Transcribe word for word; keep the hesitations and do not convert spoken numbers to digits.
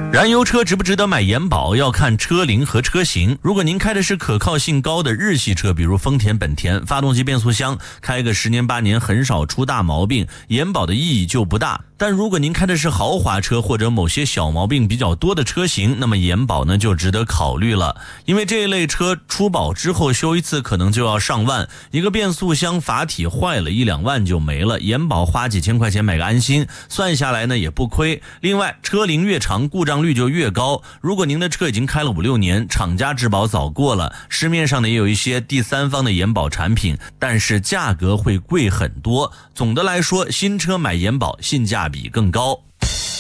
燃油车值不值得买延保，要看车龄和车型。如果您开的是可靠性高的日系车，比如丰田、本田，发动机、变速箱开个十年八年很少出大毛病，延保的意义就不大。但如果您开的是豪华车或者某些小毛病比较多的车型，那么延保呢就值得考虑了。因为这一类车出保之后修一次可能就要上万，一个变速箱阀体坏了一两万就没了，延保花几千块钱买个安心，算下来呢也不亏。另外车龄越长故障率就越高，如果您的车已经开了五六年，厂家质保早过了，市面上呢也有一些第三方的延保产品，但是价格会贵很多。总的来说，新车买延保性价比更高。